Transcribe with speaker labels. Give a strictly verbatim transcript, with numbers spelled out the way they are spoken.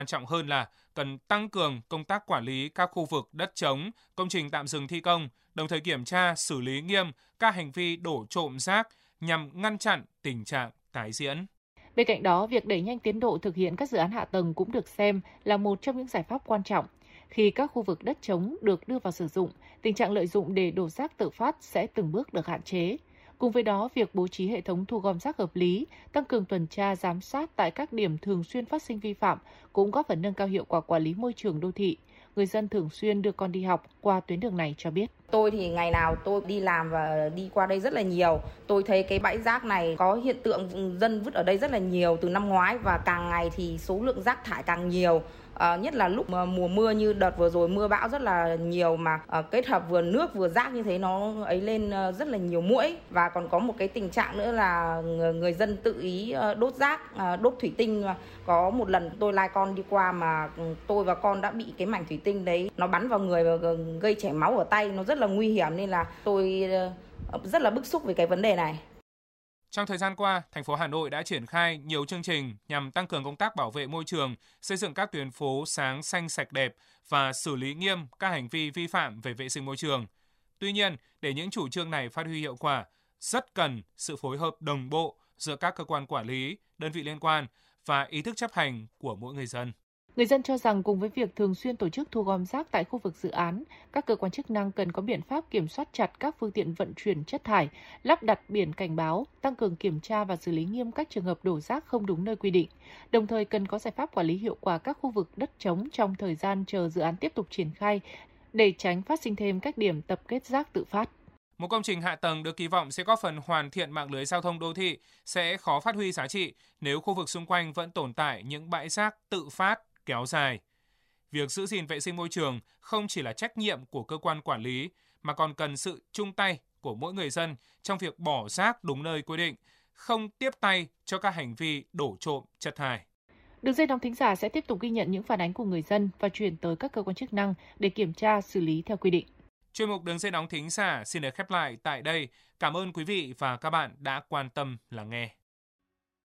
Speaker 1: Quan trọng hơn là cần tăng cường công tác quản lý các khu vực đất trống, công trình tạm dừng thi công, đồng thời kiểm tra, xử lý nghiêm các hành vi đổ trộm rác nhằm ngăn chặn tình trạng tái diễn.
Speaker 2: Bên cạnh đó, việc đẩy nhanh tiến độ thực hiện các dự án hạ tầng cũng được xem là một trong những giải pháp quan trọng. Khi các khu vực đất trống được đưa vào sử dụng, tình trạng lợi dụng để đổ rác tự phát sẽ từng bước được hạn chế. Cùng với đó, việc bố trí hệ thống thu gom rác hợp lý, tăng cường tuần tra giám sát tại các điểm thường xuyên phát sinh vi phạm cũng góp phần nâng cao hiệu quả quản lý môi trường đô thị. Người dân thường xuyên đưa con đi học qua tuyến đường này cho biết.
Speaker 3: Tôi thì ngày nào tôi đi làm và đi qua đây rất là nhiều. Tôi thấy cái bãi rác này có hiện tượng dân vứt ở đây rất là nhiều từ năm ngoái và càng ngày thì số lượng rác thải càng nhiều. À, nhất là lúc mà mùa mưa như đợt vừa rồi mưa bão rất là nhiều mà à, kết hợp vừa nước vừa rác như thế nó ấy lên rất là nhiều muỗi. Và còn có một cái tình trạng nữa là người, người dân tự ý đốt rác, à, đốt thủy tinh. Có một lần tôi lai con đi qua mà tôi và con đã bị cái mảnh thủy tinh đấy nó bắn vào người và gây chảy máu ở tay, nó rất là nguy hiểm nên là tôi rất là bức xúc về cái vấn đề này.
Speaker 1: Trong thời gian qua, thành phố Hà Nội đã triển khai nhiều chương trình nhằm tăng cường công tác bảo vệ môi trường, xây dựng các tuyến phố sáng xanh sạch đẹp và xử lý nghiêm các hành vi vi phạm về vệ sinh môi trường. Tuy nhiên, để những chủ trương này phát huy hiệu quả, rất cần sự phối hợp đồng bộ giữa các cơ quan quản lý, đơn vị liên quan và ý thức chấp hành của mỗi người dân.
Speaker 2: Người dân cho rằng cùng với việc thường xuyên tổ chức thu gom rác tại khu vực dự án, các cơ quan chức năng cần có biện pháp kiểm soát chặt các phương tiện vận chuyển chất thải, lắp đặt biển cảnh báo, tăng cường kiểm tra và xử lý nghiêm các trường hợp đổ rác không đúng nơi quy định. Đồng thời cần có giải pháp quản lý hiệu quả các khu vực đất trống trong thời gian chờ dự án tiếp tục triển khai để tránh phát sinh thêm các điểm tập kết rác tự phát.
Speaker 1: Một công trình hạ tầng được kỳ vọng sẽ góp phần hoàn thiện mạng lưới giao thông đô thị sẽ khó phát huy giá trị nếu khu vực xung quanh vẫn tồn tại những bãi rác tự phát kéo dài. Việc giữ gìn vệ sinh môi trường không chỉ là trách nhiệm của cơ quan quản lý mà còn cần sự chung tay của mỗi người dân trong việc bỏ rác đúng nơi quy định, không tiếp tay cho các hành vi đổ trộm chất thải.
Speaker 2: Đường dây nóng thính giả sẽ tiếp tục ghi nhận những phản ánh của người dân và chuyển tới các cơ quan chức năng để kiểm tra xử lý theo quy định.
Speaker 1: Chuyên mục Đường dây nóng thính giả xin được khép lại tại đây. Cảm ơn quý vị và các bạn đã quan tâm lắng nghe.